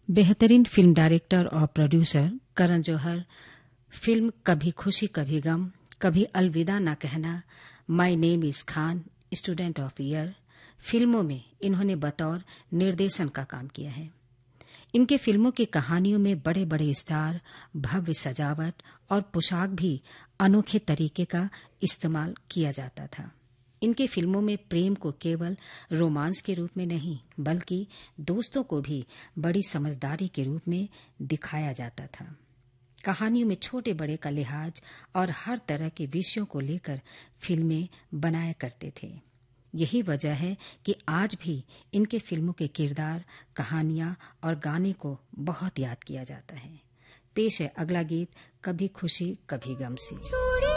बेहतरीन film director और producer Karan Johar film कभी खुशी कभी गम, कभी अलविदा न कहना, my name is Khan, student of year फिल्मों में इन्होंने बतौर निर्देशन का काम किया है। इनके फिल्मों की कहानियों में बड़े बड़े स्टार, भव्य सजावट और पोशाक भी अनोखे तरीके का इस्तेमाल किया जाता था। इनके फिल्मों में प्रेम को केवल रोमांस के रूप में नहीं बल्कि दोस्तों को भी बड़ी समझदारी के रूप में दिखाया जाता था। कहानियों में छोटे बड़े का लिहाज और हर तरह के विषयों को लेकर फिल्में बनाया करते थे। यही वजह है कि आज भी इनके फिल्मों के किरदार, कहानियां और गाने को बहुत याद किया जाता है। पेश है अगला गीत, कभी खुशी कभी गम से।